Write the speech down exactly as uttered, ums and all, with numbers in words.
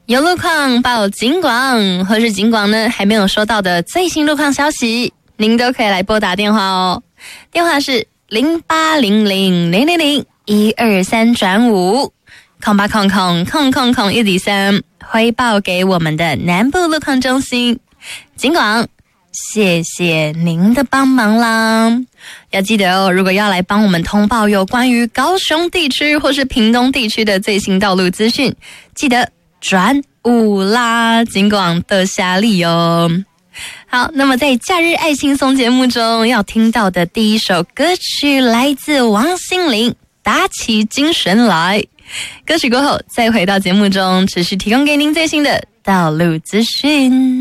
有路况报警广，或是警广呢还没有收到的最新路况消息，您都可以来拨打电话哦。电话是零八零零零零零一二三转五，空八空空空空空一底三，回报给我们的南部路况中心。警广，谢谢您的帮忙啦！要记得哦，如果要来帮我们通报有关于高雄地区或是屏东地区的最新道路资讯，记得转五啦，警广的下力哦。好，那么在假日爱轻松节目中要听到的第一首歌曲来自王心凌，打起精神来。歌曲过后再回到节目中，持续提供给您最新的道路资讯。